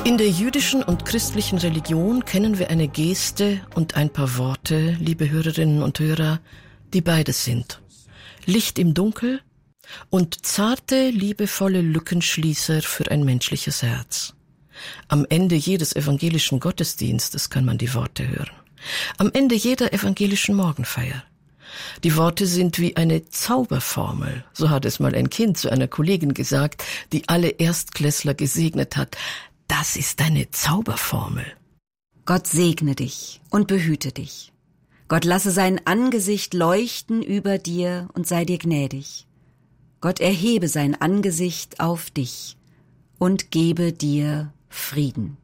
In der jüdischen und christlichen Religion kennen wir eine Geste und ein paar Worte, liebe Hörerinnen und Hörer, die beides sind. Licht im Dunkel und zarte, liebevolle Lückenschließer für ein menschliches Herz. Am Ende jedes evangelischen Gottesdienstes kann man die Worte hören. Am Ende jeder evangelischen Morgenfeier. Die Worte sind wie eine Zauberformel, so hat es mal ein Kind zu einer Kollegin gesagt, die alle Erstklässler gesegnet hat. Das ist eine Zauberformel. Gott segne dich und behüte dich. Gott lasse sein Angesicht leuchten über dir und sei dir gnädig. Gott erhebe sein Angesicht auf dich und gebe dir Frieden.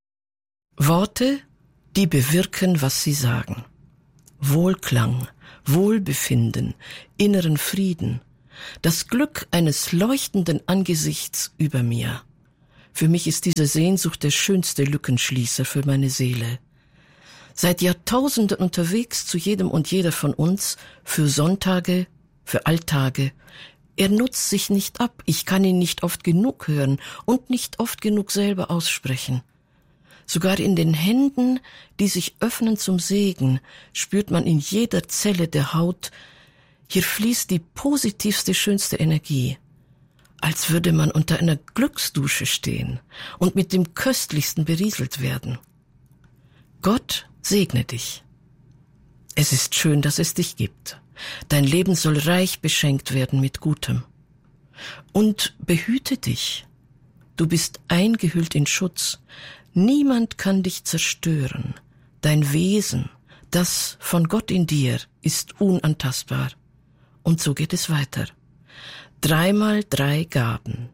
Worte, die bewirken, was sie sagen. Wohlklang, Wohlbefinden, inneren Frieden, das Glück eines leuchtenden Angesichts über mir. Für mich ist diese Sehnsucht der schönste Lückenschließer für meine Seele. Seit Jahrtausenden unterwegs zu jedem und jeder von uns, für Sonntage, für Alltage. Er nutzt sich nicht ab, ich kann ihn nicht oft genug hören und nicht oft genug selber aussprechen. Sogar in den Händen, die sich öffnen zum Segen, spürt man in jeder Zelle der Haut, hier fließt die positivste, schönste Energie. Als würde man unter einer Glücksdusche stehen und mit dem Köstlichsten berieselt werden. Gott segne dich. Es ist schön, dass es dich gibt. Dein Leben soll reich beschenkt werden mit Gutem. Und behüte dich. Du bist eingehüllt in Schutz. Niemand kann dich zerstören. Dein Wesen, das von Gott in dir, ist unantastbar. Und so geht es weiter. 3x3 Gaben,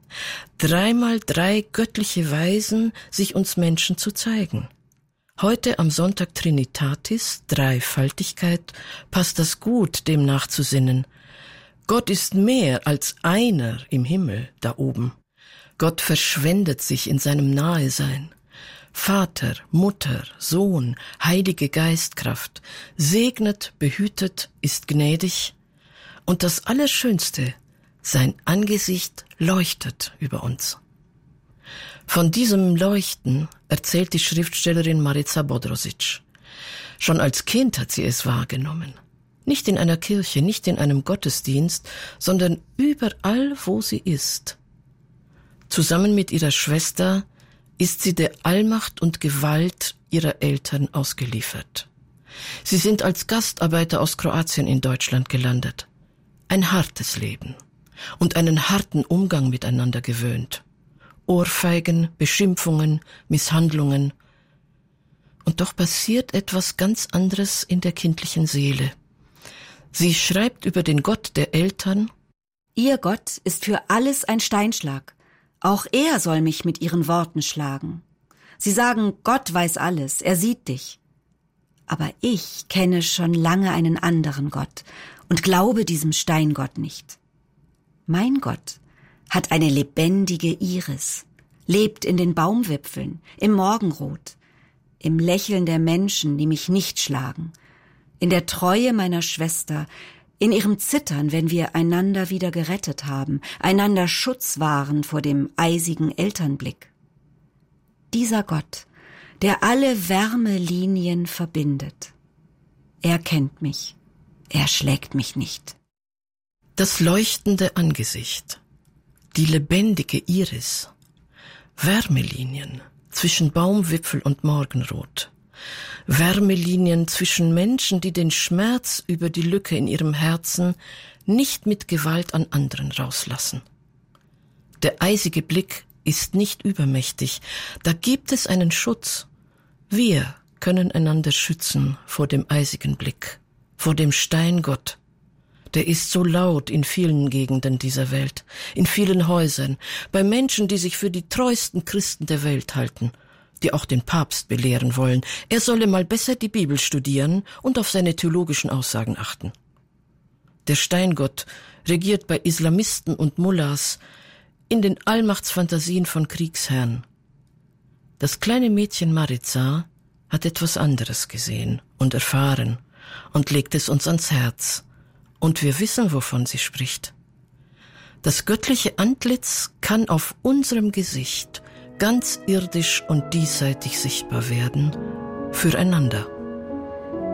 3x3 göttliche Weisen, sich uns Menschen zu zeigen. Heute am Sonntag Trinitatis, Dreifaltigkeit, passt das gut, dem nachzusinnen. Gott ist mehr als einer im Himmel da oben. Gott verschwendet sich in seinem Nahesein. Vater, Mutter, Sohn, Heilige Geistkraft, segnet, behütet, ist gnädig. Und das Allerschönste, sein Angesicht leuchtet über uns. Von diesem Leuchten erzählt die Schriftstellerin Marica Bodrozic. Schon als Kind hat sie es wahrgenommen. Nicht in einer Kirche, nicht in einem Gottesdienst, sondern überall, wo sie ist. Zusammen mit ihrer Schwester ist sie der Allmacht und Gewalt ihrer Eltern ausgeliefert. Sie sind als Gastarbeiter aus Kroatien in Deutschland gelandet. Ein hartes Leben und einen harten Umgang miteinander gewöhnt. Ohrfeigen, Beschimpfungen, Misshandlungen. Und doch passiert etwas ganz anderes in der kindlichen Seele. Sie schreibt über den Gott der Eltern: Ihr Gott ist für alles ein Steinschlag. Auch er soll mich mit ihren Worten schlagen. Sie sagen, Gott weiß alles, er sieht dich. Aber ich kenne schon lange einen anderen Gott und glaube diesem Steingott nicht. Mein Gott hat eine lebendige Iris, lebt in den Baumwipfeln, im Morgenrot, im Lächeln der Menschen, die mich nicht schlagen, in der Treue meiner Schwester, in ihrem Zittern, wenn wir einander wieder gerettet haben, einander Schutz wahren vor dem eisigen Elternblick. Dieser Gott, der alle Wärmelinien verbindet. Er kennt mich, er schlägt mich nicht. Das leuchtende Angesicht, die lebendige Iris, Wärmelinien zwischen Baumwipfel und Morgenrot, Wärmelinien zwischen Menschen, die den Schmerz über die Lücke in ihrem Herzen nicht mit Gewalt an anderen rauslassen. Der eisige Blick ist nicht übermächtig, da gibt es einen Schutz. Wir können einander schützen vor dem eisigen Blick, vor dem Steingott. Der ist so laut in vielen Gegenden dieser Welt, in vielen Häusern, bei Menschen, die sich für die treuesten Christen der Welt halten, die auch den Papst belehren wollen, er solle mal besser die Bibel studieren und auf seine theologischen Aussagen achten. Der Steingott regiert bei Islamisten und Mullahs in den Allmachtsfantasien von Kriegsherren. Das kleine Mädchen Marica hat etwas anderes gesehen und erfahren und legt es uns ans Herz. Und wir wissen, wovon sie spricht. Das göttliche Antlitz kann auf unserem Gesicht ganz irdisch und diesseitig sichtbar werden, füreinander.